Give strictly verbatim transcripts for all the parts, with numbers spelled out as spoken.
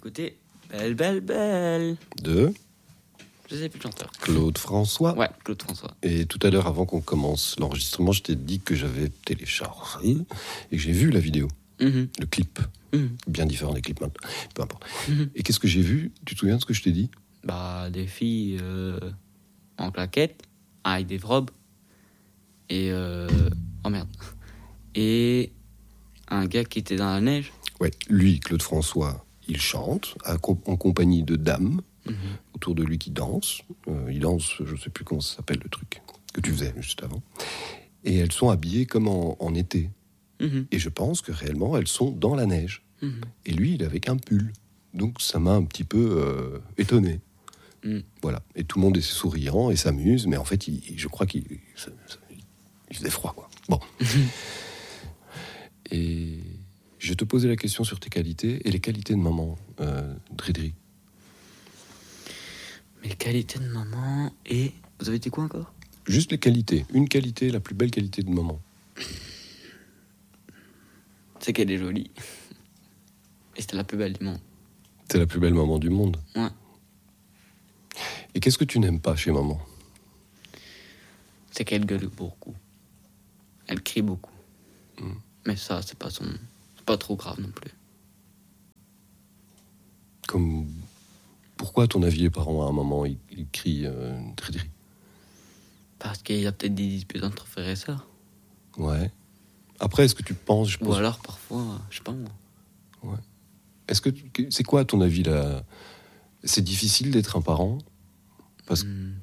écouter Belle, Belle, Belle De Je sais plus le chanteur. Claude François. Ouais, Claude François. Et tout à l'heure, avant qu'on commence l'enregistrement, je t'ai dit que j'avais téléchargé et que j'ai vu la vidéo, Mm-hmm. le clip. Mm-hmm. Bien différent des clips maintenant, peu importe. Mm-hmm. Et qu'est-ce que j'ai vu? Tu te souviens de ce que je t'ai dit? Bah, des filles euh, en claquettes, avec des robes, et... Euh... Oh merde. Et un gars qui était dans la neige. Ouais, lui, Claude François, il chante en compagnie de dames mm-hmm. autour de lui qui dansent. Euh, il danse, je ne sais plus comment ça s'appelle le truc que tu faisais juste avant. Et elles sont habillées comme en, en été. Mm-hmm. Et je pense que réellement, elles sont dans la neige. Mm-hmm. Et lui, il est avec un pull. Donc ça m'a un petit peu euh, étonné. Mm. Voilà. Et tout le monde est souriant et s'amuse, mais en fait, il, je crois qu'il ça, ça, il faisait froid, quoi. Bon. Mm-hmm. Et je te posais la question sur tes qualités et les qualités de maman, euh, Dridri. Mes qualités de maman et... Vous avez dit quoi encore? Juste les qualités. Une qualité, la plus belle qualité de maman. C'est qu'elle est jolie. Et c'était la plus belle du monde. C'est la plus belle maman du monde. Ouais. Et qu'est-ce que tu n'aimes pas chez maman? C'est qu'elle gueule beaucoup. Elle crie beaucoup. Mm. Mais ça, c'est pas son... c'est pas trop grave non plus. Comme... Pourquoi, à ton avis, les parents, à un moment, ils, ils crient euh, Dridri? Parce qu'il y a peut-être des disputes entre frères et sœurs. Ouais. Après, est-ce que tu penses... Je Ou pense... alors, parfois, je sais pas moi. Ouais. Est-ce que... C'est quoi, à ton avis, là? C'est difficile d'être un parent? Parce que... Mmh.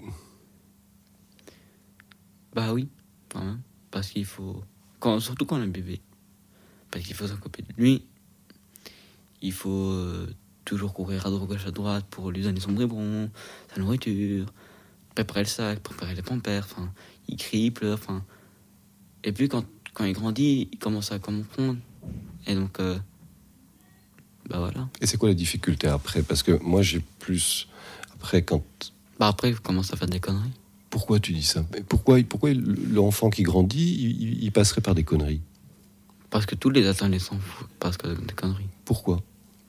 Bah oui, quand même. Parce qu'il faut... Quand... Surtout quand on est bébé. Parce qu'il faut s'occuper de lui. Il faut euh, toujours courir à droite, gauche, à droite pour lui donner son biberon, sa nourriture, préparer le sac, préparer les pampers. Enfin, il crie, il pleure. Enfin... Et puis quand, quand il grandit, il commence à comprendre. Et donc... Euh... Bah voilà. Et c'est quoi la difficulté après? Parce que moi, j'ai plus... Après, quand... Bah après, il commence à faire des conneries. Pourquoi tu dis ça? Pourquoi, pourquoi l'enfant qui grandit, il, il passerait par des conneries? Parce que tous les adolescents passent par des conneries. Pourquoi?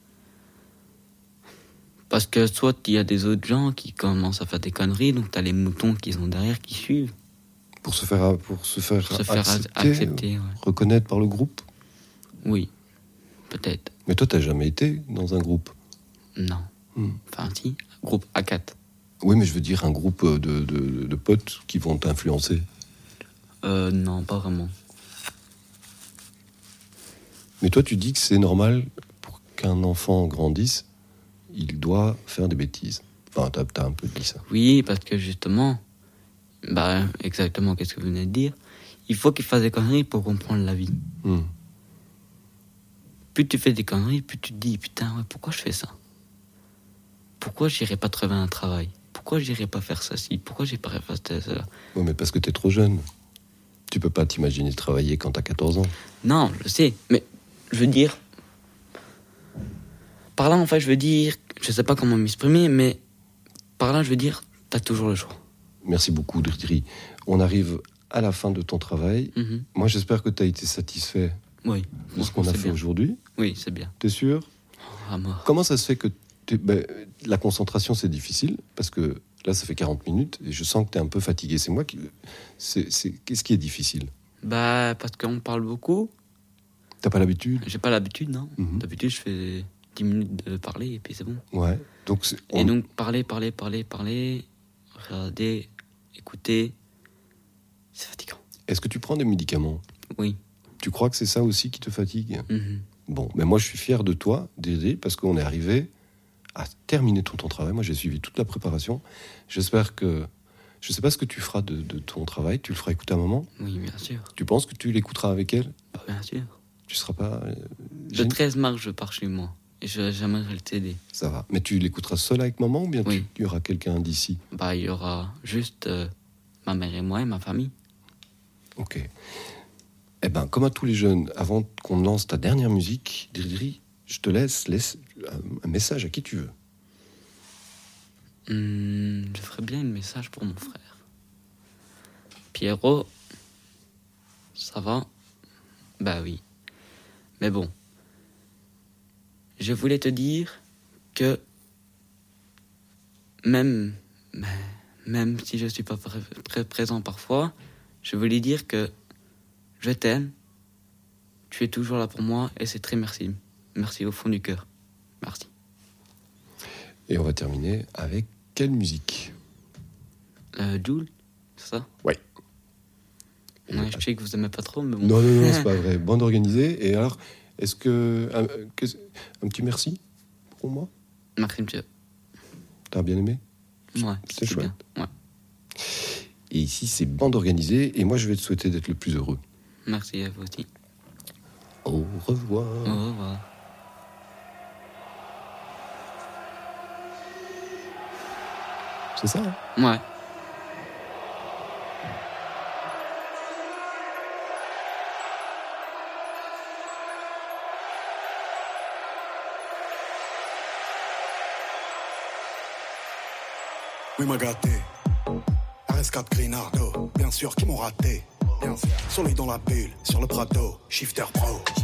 Parce que soit il y a des autres gens qui commencent à faire des conneries, donc t'as les moutons qui sont derrière, qui suivent. Pour se faire, pour se faire, pour se faire accepter, accepter ouais. Reconnaître par le groupe? Oui, peut-être. Mais toi, t'as jamais été dans un groupe? Non. Hmm. Enfin si, groupe A quatre. Oui, mais je veux dire un groupe de, de, de potes qui vont t'influencer. Euh, non, pas vraiment. Mais toi, tu dis que c'est normal pour qu'un enfant grandisse, il doit faire des bêtises. Enfin, t'as, t'as un peu dit ça. Oui, parce que justement, bah, exactement, qu'est-ce que vous venez de dire? Il faut qu'il fasse des conneries pour comprendre la vie. Hmm. Plus tu fais des conneries, plus tu te dis, putain, ouais, pourquoi je fais ça? Pourquoi j'irai pas trouver un travail? Pourquoi j'irai pas faire ça ci? Pourquoi j'irai pas faire ça là? Oui, mais parce que t'es trop jeune. Tu peux pas t'imaginer travailler quand t'as quatorze ans. Non, je sais, mais je veux dire... Par là, en fait, je veux dire... Je sais pas comment m'exprimer, mais... Par là, je veux dire, t'as toujours le choix. Merci beaucoup, Dridri. On arrive à la fin de ton travail. Mm-hmm. Moi, j'espère que t'as été satisfait oui, de ce qu'on a fait bien. Aujourd'hui. Oui, c'est bien. T'es sûr? À mort. Comment ça se fait que... Ben, la concentration, c'est difficile, parce que là, ça fait quarante minutes, et je sens que t'es un peu fatigué. C'est moi qui... C'est, c'est... Qu'est-ce qui est difficile? Bah, parce qu'on parle beaucoup. T'as pas l'habitude? J'ai pas l'habitude, non. Mm-hmm. D'habitude, je fais dix minutes de parler, et puis c'est bon. Ouais. Donc c'est... On... Et donc, parler, parler, parler, parler, regarder, écouter, c'est fatigant. Est-ce que tu prends des médicaments? Oui. Tu crois que c'est ça aussi qui te fatigue? Mm-hmm. Bon, mais moi, je suis fier de toi, Dédé, parce qu'on est arrivé à terminer ton, ton travail. Moi, j'ai suivi toute la préparation. J'espère que... Je ne sais pas ce que tu feras de, de ton travail. Tu le feras écouter à maman? Oui, bien sûr. Tu penses que tu l'écouteras avec elle? Bah, bien sûr. Tu ne seras pas... Euh, le treize mars, je pars chez moi. Et je, j'aimerais t'aider. Ça va. Mais tu l'écouteras seul avec maman ou bien oui. tu, il y aura quelqu'un d'ici? Bah, il y aura juste euh, ma mère et moi et ma famille. Ok. Eh bien, comme à tous les jeunes, avant qu'on lance ta dernière musique, Dridri, je te laisse, laisse un message à qui tu veux. Hum, je ferais bien un message pour mon frère. Pierrot, ça va? Bah oui. Mais bon, je voulais te dire que même, même si je ne suis pas très présent parfois, je veux lui dire que je t'aime, tu es toujours là pour moi et c'est très merci. Merci au fond du cœur. Merci. Et on va terminer avec quelle musique ? euh, Jul, c'est ça ? Ouais. Ouais, je sais que vous n'aimez pas trop, mais bon. Non, non, non, c'est pas vrai. Bande organisée. Et alors, est-ce que... Un, un petit merci pour moi ? Merci, monsieur. T'as bien aimé ? Ouais, c'est chouette. Bien. Ouais. Et ici, c'est bande organisée. Et moi, je vais te souhaiter d'être le plus heureux. Merci à vous aussi. Au revoir. Au revoir. C'est ça, hein ? Ouais. Oui, m'a gâté. R S quatre Grinardo, bien sûr, qui m'ont raté. Bien sûr. Soleil dans la bulle, sur le Prado, Shifter Pro.